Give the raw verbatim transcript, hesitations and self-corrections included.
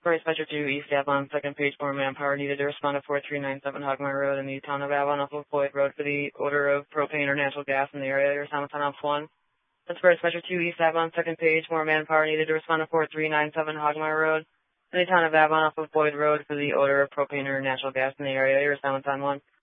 For Dispatcher two, East Avalon, second page, more manpower needed to respond to four three nine seven Hogmire Road in the town of Avalon off of Floyd Road for the odor of propane or natural gas in the area. Your sound on off one. That's for Dispatcher two, East Avalon, second page, more manpower needed to respond to four three nine seven Hogmire Road in the town of Avalon off of Floyd Road for the odor of propane or natural gas in the area. Your sound on one.